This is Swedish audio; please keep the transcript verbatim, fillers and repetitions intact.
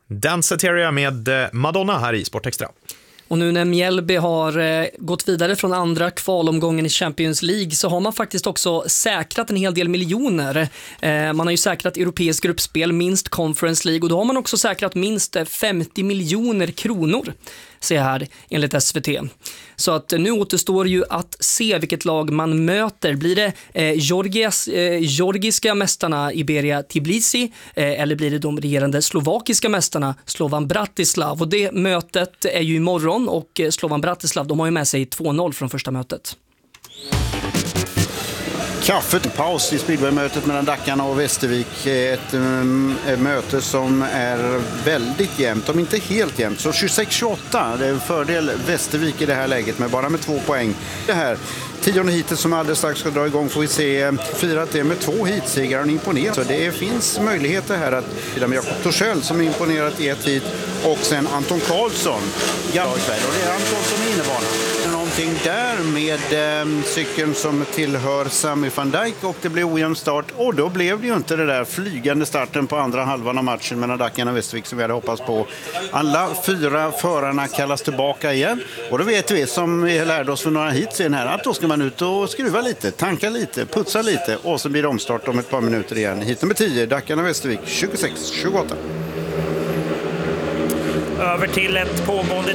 Danceteria med Madonna här i Sportextra. Och nu när Mjällby har eh, gått vidare från andra kvalomgången i Champions League så har man faktiskt också säkrat en hel del miljoner. Eh, man har ju säkrat europeisk gruppspel, minst Conference League, och då har man också säkrat minst femtio miljoner kronor, ser jag här enligt S V T. Så att nu återstår ju att se vilket lag man möter. Blir det eh, Georgias, eh, georgiska mästarna Iberia Tbilisi eh, eller blir det de regerande slovakiska mästarna Slovan Bratislav? Och det mötet är ju imorgon, och eh, Slovan Bratislav, de har ju med sig två noll från första mötet. Kaffet, paus i speedwaymötet mellan Dackarna och Västervik. Ett, um, ett möte som är väldigt jämnt, om inte helt jämnt. Så tjugosex tjugoåtta, det är en fördel Västervik i det här läget, med bara med två poäng. Det här tionde hitet som alldeles strax ska dra igång får vi se firat det med två hitsegrar och imponerat. Så det finns möjligheter här att fira med Jakob Torssell som imponerat i ett hit, och sen Anton Karlsson. Ja, och det är Anton som är innevarande. Någonting där med eh, cykeln som tillhör Sami van Dijk, och det blev ojämn start, och då blev det ju inte det där flygande starten på andra halvan av matchen mellan Dackarna och Västervik som vi hade hoppats på. Alla fyra förarna kallas tillbaka igen, och då vet vi, som vi lärde oss för några hit sen här, att då ska man ut och skruva lite, tanka lite, putsa lite, och så blir det omstart om ett par minuter igen. Hit nummer tio, Dackarna och Västervik, tjugosex tjugoåtta. Över till ett pågående